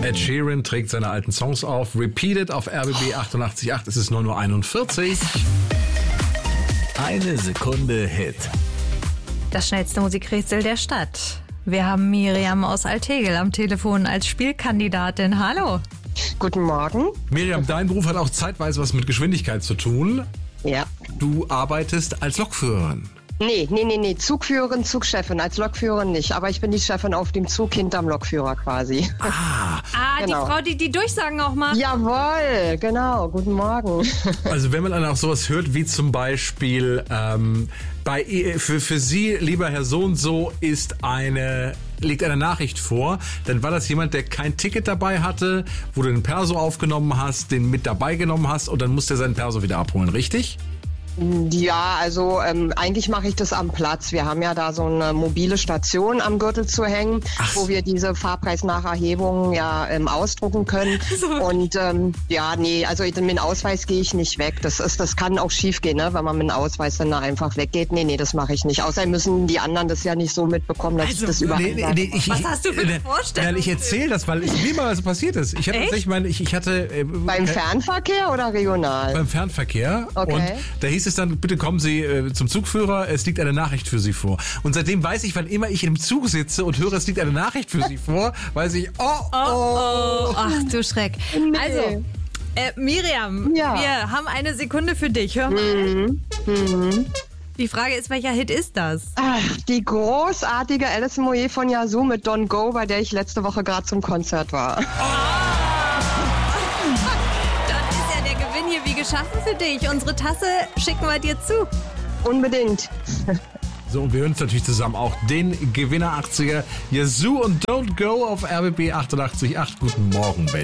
Ed Sheeran trägt seine alten Songs auf. Repeated auf RBB 88.8. Es ist 9:41 Uhr. Eine Sekunde Hit. Das schnellste Musikrätsel der Stadt. Wir haben Miriam aus Altegel am Telefon als Spielkandidatin. Hallo. Guten Morgen. Miriam, dein Beruf hat auch zeitweise was mit Geschwindigkeit zu tun. Ja. Du arbeitest als Lokführerin. Nee. Zugführerin, Zugchefin. Als Lokführerin nicht. Aber ich bin die Chefin auf dem Zug hinterm Lokführer quasi. Die Genau. Frau, die die Durchsagen auch macht. Jawohl, genau. Guten Morgen. Also wenn man dann auch sowas hört, wie zum Beispiel für Sie, lieber Herr So und so, liegt eine Nachricht vor, dann war das jemand, der kein Ticket dabei hatte, wo du den Perso aufgenommen hast, den mit dabei genommen hast und dann musste er seinen Perso wieder abholen, richtig? Ja, also eigentlich mache ich das am Platz. Wir haben ja da so eine mobile Station am Gürtel zu hängen, wo wir diese Fahrpreisnacherhebungen ja ausdrucken können. Und also mit dem Ausweis gehe ich nicht weg. Das kann auch schief gehen, ne? Wenn man mit dem Ausweis dann da einfach weggeht. Nee, das mache ich nicht. Außerdem müssen die anderen das ja nicht so mitbekommen, dass ich das überhaupt Was hast du für eine Vorstellung? Ich erzähle das, weil mir mal was passiert ist. Ich hatte beim Fernverkehr oder regional? Beim Fernverkehr. Okay. Und da hieß es dann, bitte kommen Sie zum Zugführer, es liegt eine Nachricht für Sie vor. Und seitdem weiß ich, wann immer ich im Zug sitze und höre, es liegt eine Nachricht für Sie vor, weiß ich, oh. Ach du Schreck. Nee. Also, Miriam, Ja. wir haben eine Sekunde für dich. Hör mal. Die Frage ist, welcher Hit ist das? Ach, die großartige Alison Moyet von Yazoo mit Don't Go, bei der ich letzte Woche gerade zum Konzert war. Wie geschaffen für dich. Unsere Tasse schicken wir dir zu. Unbedingt. So, und wir hören uns natürlich zusammen auch den Gewinner 80er Yazoo und Don't Go auf RBB 88.8. Guten Morgen, Berlin.